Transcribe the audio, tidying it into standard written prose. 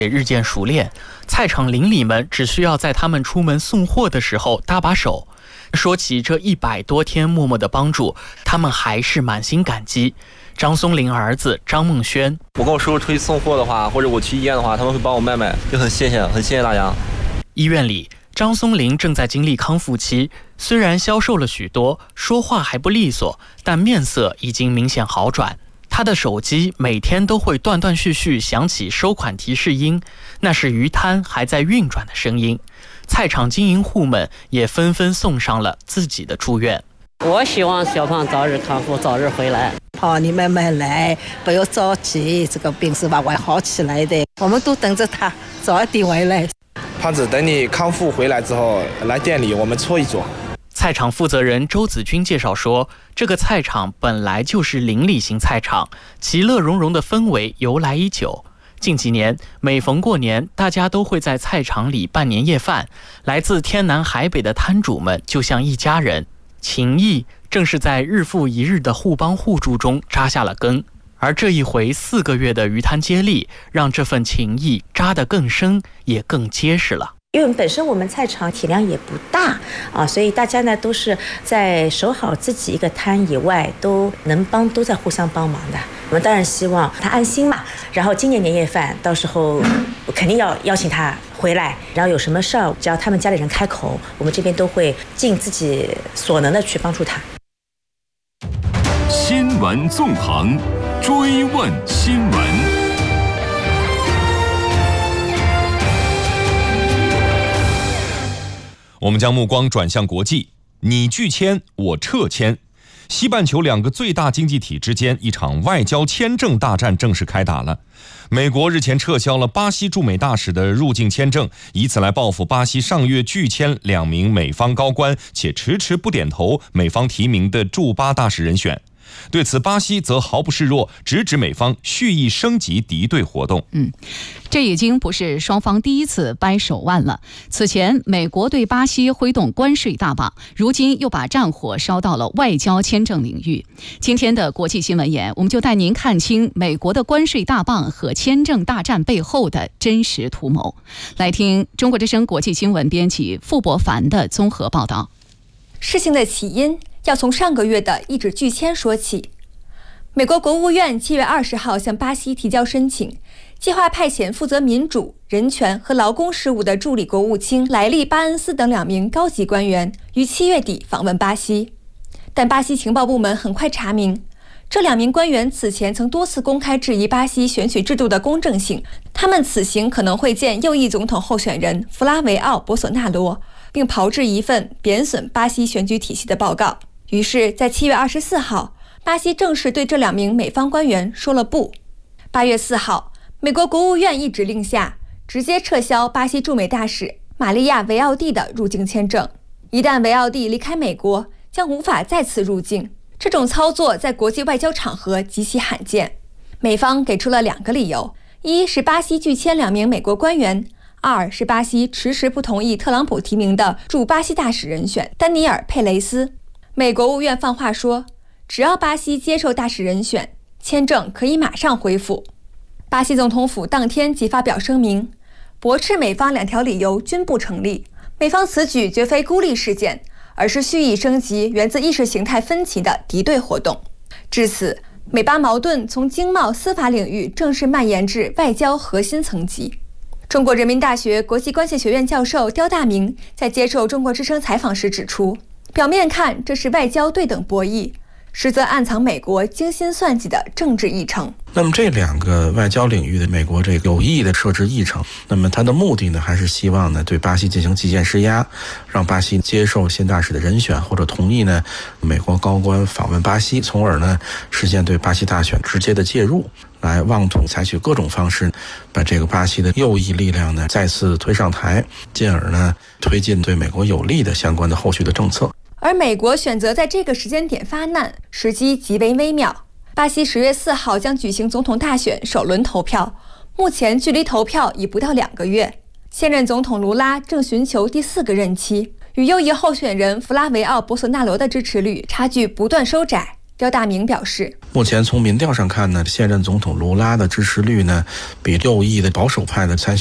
也日渐熟练，菜场邻里们只需要在他们出门送货的时候搭把手。说起这100多天默默的帮助，他们还是满心感激。张松林儿子张梦轩， 我跟我叔叔出去送货的话，或者我去医院的话，他们会帮我卖，就很谢谢大家。 医院里，张松林正在经历康复期，虽然消瘦了许多，说话还不利索，但面色已经明显好转。他的手机每天都会断断续续响起收款提示音，那是鱼摊还在运转的声音。菜场经营户们也纷纷送上了自己的祝愿。 我希望小胖早日康复，早日回来。 你慢慢来，不要着急，这个病是慢慢好起来的，我们都等着他早点回来。 胖子，等你康复回来之后，来店里我们搓一搓。 菜场负责人周子军介绍说，这个菜场本来就是邻里型菜场，其乐融融的氛围由来已久。近几年，每逢过年，大家都会在菜场里办年夜饭，来自天南海北的摊主们就像一家人，情谊正是在日复一日的互帮互助中扎下了根。而这一回4个月的鱼摊接力，让这份情谊扎得更深，也更结实了。 因为本身我们菜场体量也不大所以大家呢都是在守好自己一个摊以外，都在互相帮忙的。我们当然希望他安心嘛，然后今年年夜饭到时候肯定要邀请他回来，然后有什么事儿，只要他们家里人开口，我们这边都会尽自己所能的去帮助他。 新闻纵横，追问新闻。 我们将目光转向国际，你拒签，我撤签。西半球2个最大经济体之间一场外交签证大战正式开打了。美国日前撤销了巴西驻美大使的入境签证，以此来报复巴西上月拒签2名美方高官，且迟迟不点头美方提名的驻巴大使人选。对此，巴西则毫不示弱，直指美方蓄意升级敌对活动。 这已经不是双方第一次掰手腕了。此前，美国对巴西挥动关税大棒，如今又把战火烧到了外交签证领域。今天的国际新闻眼，我们就带您看清美国的关税大棒和签证大战背后的真实图谋。来听中国之声国际新闻编辑傅博凡的综合报道。 事情的起因要从上个月的一纸拒签说起。美国国务院7月20号向巴西提交申请，计划派遣负责民主、人权和劳工事务的助理国务卿莱利·巴恩斯等2名高级官员于7月底访问巴西。但巴西情报部门很快查明，这2名官员此前曾多次公开质疑巴西选举制度的公正性，他们此行可能会见右翼总统候选人弗拉维奥·博索纳罗，并炮制一份贬损巴西选举体系的报告。于是在7月24号，巴西正式对这2名美方官员说了不。8月4号，美国国务院一指令下，直接撤销巴西驻美大使玛利亚·维奥蒂的入境签证。一旦维奥蒂离开美国，将无法再次入境。这种操作在国际外交场合极其罕见。美方给出了2个理由：一是巴西拒签2名美国官员；2是巴西迟迟不同意特朗普提名的驻巴西大使人选丹尼尔·佩雷斯。美国务院放话说，只要巴西接受大使人选，签证可以马上恢复。巴西总统府当天即发表声明，驳斥美方2条理由均不成立。美方此举绝非孤立事件，而是蓄意升级源自意识形态分歧的敌对活动。至此，美巴矛盾从经贸、司法领域正式蔓延至外交核心层级。中国人民大学国际关系学院教授刁大明在接受中国之声采访时指出，表面看这是外交对等博弈，实则暗藏美国精心算计的政治议程。 那么这2个外交领域的美国这个有意的设置议程，那么它的目的呢，还是希望呢对巴西进行极限施压，让巴西接受新大使的人选，或者同意呢美国高官访问巴西，从而呢实现对巴西大选直接的介入，来妄图采取各种方式把这个巴西的右翼力量呢再次推上台，进而呢推进对美国有利的相关的后续的政策。 而美国选择在这个时间点发难，时机极为微妙。巴西10月4号将举行总统大选首轮投票，目前距离投票已不到2个月。现任总统卢拉正寻求第4个任期，与右翼候选人弗拉维奥·博索纳罗的支持率差距不断收窄。 廖大明表示， 目前从民调上看呢，现任总统卢拉的支持率呢，比右翼的保守派的参选